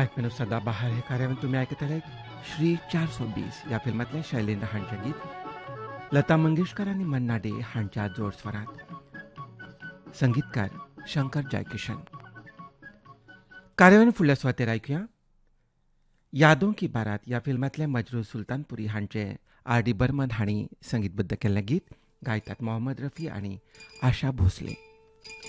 आयकून सदाबहार हे कार्यावळीत तुम्ही आयकतले श्री 420 या फिल्मातले शैलेंद्र हांचे गीत, लता मंगेशकर आणि मन्ना डे हांच्या जोड स्वरात, संगीतकार शंकर जयकिशन. कार्यावळीन फुडल्या सुवातेर आयकुया यादों की बारात या फिल्मातले मजरू सुलतानपुरी हांचे आर डी बर्मन हांणी संगीतबद्ध केल्लें गीत गायतात मोहम्मद रफी आणि आशा भोसले.